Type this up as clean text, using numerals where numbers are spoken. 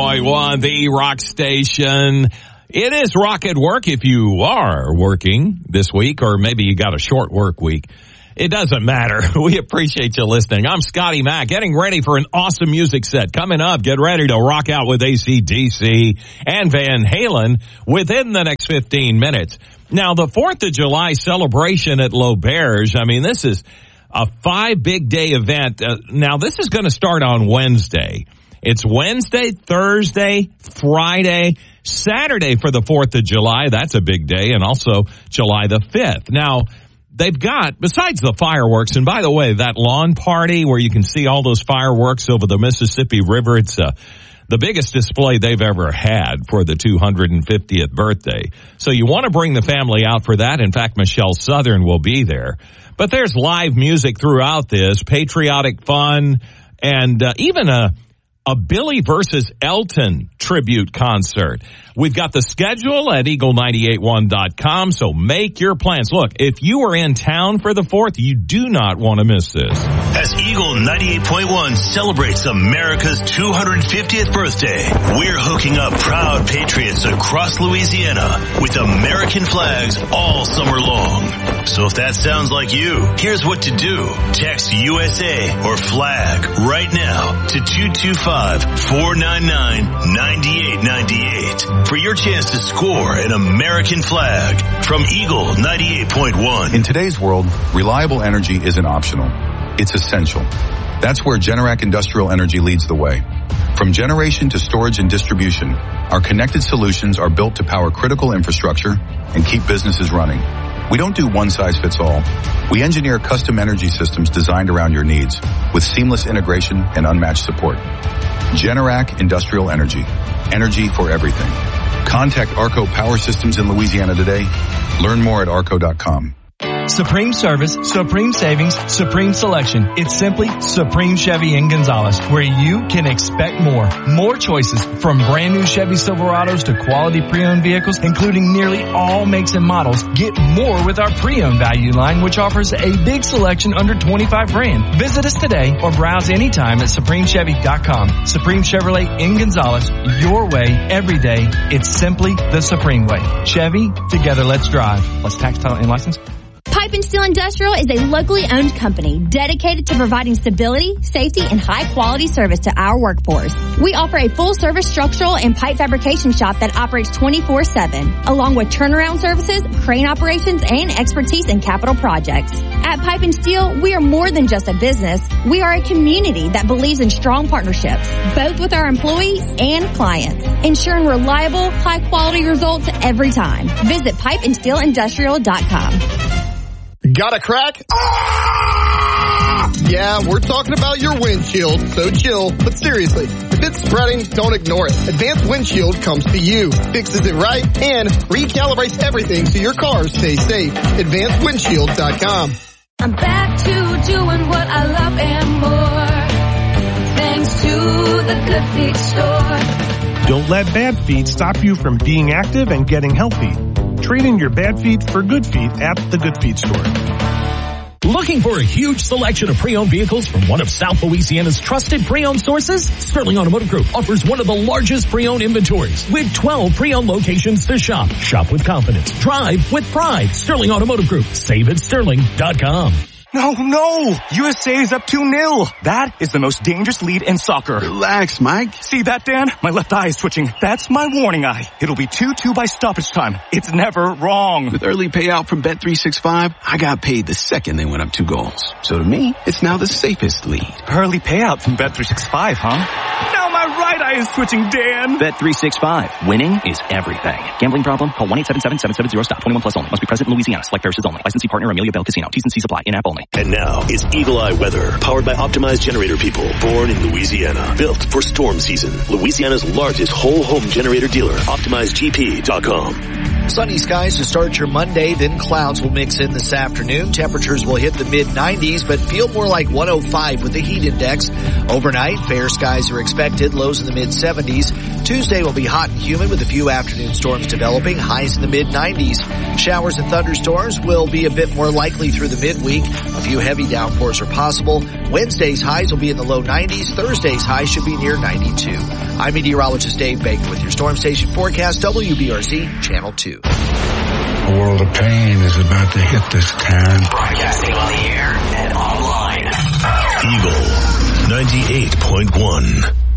98.1, the rock station. It is rock at work if you are working this week, or maybe you got a short work week. It doesn't matter. We appreciate you listening. I'm Scotty Mack, getting ready for an awesome music set. Coming up, get ready to rock out with AC/DC and Van Halen within the next 15 minutes. Now, the 4th of July celebration at L'Auberge, I mean, this is a 5 big day event. Now, this is going to start on Wednesday. It's Wednesday, Thursday, Friday, Saturday for the 4th of July. That's a big day. And also July the 5th. Now, they've got, besides the fireworks, and by the way, that lawn party where you can see all those fireworks over the Mississippi River, it's the biggest display they've ever had for the 250th birthday. So you want to bring the family out for that. In fact, Michelle Southern will be there. But there's live music throughout this, patriotic fun, and even a Billy versus Elton tribute concert. We've got the schedule at eagle981.com, so make your plans. Look, if you are in town for the 4th, you do not want to miss this. As Eagle 98.1 celebrates America's 250th birthday, we're hooking up proud patriots across Louisiana with American flags all summer long. So if that sounds like you, here's what to do. Text USA or flag right now to 225-499-9898 for your chance to score an American flag from Eagle 98.1. In today's world, reliable energy isn't optional. It's essential. That's where Generac Industrial Energy leads the way. From generation to storage and distribution, our connected solutions are built to power critical infrastructure and keep businesses running. We don't do one size fits all. We engineer custom energy systems designed around your needs with seamless integration and unmatched support. Generac Industrial Energy. Energy for everything. Contact Arco Power Systems in Louisiana today. Learn more at arco.com. Supreme service, supreme savings, supreme selection. It's simply Supreme Chevy in Gonzales, where you can expect more. More choices, from brand new Chevy Silverados to quality pre-owned vehicles, including nearly all makes and models. Get more with our pre-owned value line, which offers a big selection under $25,000. Visit us today or browse anytime at SupremeChevy.com. Supreme Chevrolet in Gonzales, your way, every day. It's simply the Supreme way. Chevy, together let's drive. Plus tax, title, and license. Pipe and Steel Industrial is a locally owned company dedicated to providing stability, safety, and high-quality service to our workforce. We offer a full-service structural and pipe fabrication shop that operates 24/7, along with turnaround services, crane operations, and expertise in capital projects. At Pipe and Steel, we are more than just a business. We are a community that believes in strong partnerships, both with our employees and clients, ensuring reliable, high-quality results every time. Visit pipeandsteelindustrial.com. Got a crack? Ah! Yeah, we're talking about your windshield, so chill. But seriously, if it's spreading, don't ignore it. Advanced Windshield comes to you, fixes it right, and recalibrates everything so your car stays safe. AdvancedWindshield.com. I'm back to doing what I love and more, thanks to the Good Feet store. Don't let bad feet stop you from being active and getting healthy. Trade in your bad feet for good feet at the Good Feet store. Looking for a huge selection of pre-owned vehicles from one of South Louisiana's trusted pre-owned sources? Sterling Automotive Group offers one of the largest pre-owned inventories with 12 pre-owned locations to shop. Shop with confidence. Drive with pride. Sterling Automotive Group. Save at sterling.com. No! USA is up 2-0. That is the most dangerous lead in soccer. Relax, Mike. See that, Dan? My left eye is twitching. That's my warning eye. It'll be 2-2 by stoppage time. It's never wrong. With early payout from Bet365, I got paid the second they went up 2 goals. So to me, it's now the safest lead. Early payout from Bet365, huh? Now my right eye is twitching, Dan. Bet365. Winning is everything. Gambling problem? Call 1-877-770-STOP. 21 plus only. Must be present in Louisiana. Select parishes only. Licensee partner Amelia Bell Casino. T's and C's apply. In-app only. And now it's Eagle Eye Weather, powered by Optimized Generator People, born in Louisiana, built for storm season. Louisiana's largest whole home generator dealer, OptimizedGP.com. Sunny skies to start your Monday, then clouds will mix in this afternoon. Temperatures will hit the mid-90s, but feel more like 105 with the heat index. Overnight, fair skies are expected, lows in the mid-70s. Tuesday will be hot and humid with a few afternoon storms developing, highs in the mid-90s. Showers and thunderstorms will be a bit more likely through the midweek. A few heavy downpours are possible. Wednesday's highs will be in the low 90s. Thursday's highs should be near 92. I'm meteorologist Dave Baker with your Storm Station forecast, WBRZ Channel 2. A world of pain is about to hit this town. Broadcasting on the air and online. Eagle 98.1.